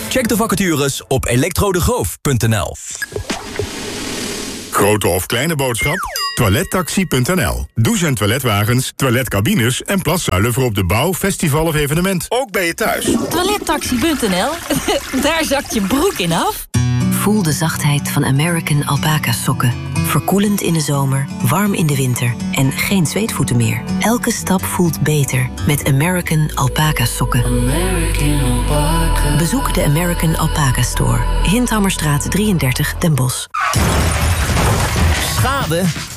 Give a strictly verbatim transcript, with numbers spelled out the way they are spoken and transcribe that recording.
Check de vacatures op elektrodegoof punt n l. Grote of kleine boodschap? toilettaxi punt n l. Douche- en toiletwagens, toiletcabines en plaszuilen voor op de bouw, festival of evenement. Ook bij je thuis. toilettaxi punt n l. Daar zakt je broek in af. Voel de zachtheid van American Alpaca sokken. Verkoelend in de zomer, warm in de winter en geen zweetvoeten meer. Elke stap voelt beter met American Alpaca sokken. American Alpaca. Bezoek de American Alpaca Store. Hinthammerstraat drieëndertig, Den Bosch. Schade?